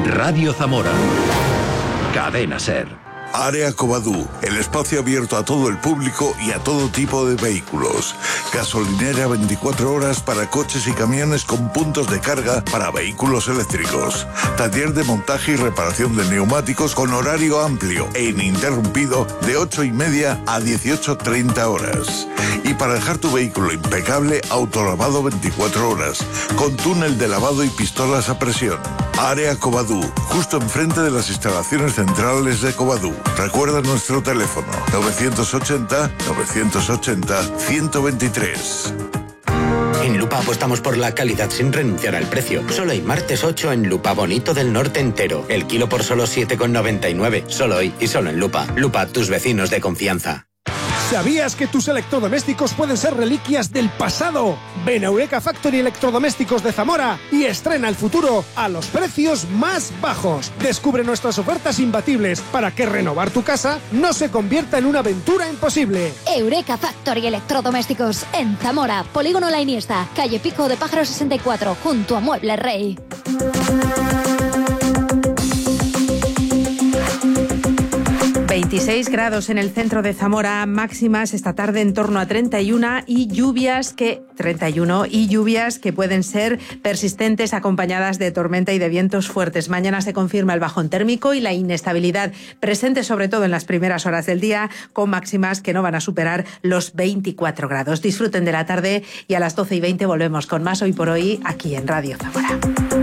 Radio Zamora. Cadena Ser. Área Covadú, el espacio abierto a todo el público y a todo tipo de vehículos. Gasolinera 24 horas para coches y camiones con puntos de carga para vehículos eléctricos. Taller de montaje y reparación de neumáticos con horario amplio e ininterrumpido de 8:30 a 18:30 horas. Y para dejar tu vehículo impecable, autolavado 24 horas, con túnel de lavado y pistolas a presión. Área Covadú, justo enfrente de las instalaciones centrales de Covadú. Recuerda nuestro teléfono 980-980-123. En Lupa apostamos por la calidad sin renunciar al precio. Solo hoy, martes 8, en Lupa Bonito del Norte entero. El kilo por solo 7,99. Solo hoy y solo en Lupa. Lupa, tus vecinos de confianza. ¿Sabías que tus electrodomésticos pueden ser reliquias del pasado? Ven a Eureka Factory Electrodomésticos de Zamora y estrena el futuro a los precios más bajos. Descubre nuestras ofertas imbatibles para que renovar tu casa no se convierta en una aventura imposible. Eureka Factory Electrodomésticos en Zamora, Polígono La Iniesta, calle Pico de Pájaro 64, junto a Mueble Rey. 26 grados en el centro de Zamora, máximas esta tarde en torno a 31 y lluvias que pueden ser persistentes, acompañadas de tormenta y de vientos fuertes. Mañana se confirma el bajón térmico y la inestabilidad presente sobre todo en las primeras horas del día, con máximas que no van a superar los 24 grados. Disfruten de la tarde y a las 12:20 volvemos con más Hoy por Hoy aquí en Radio Zamora.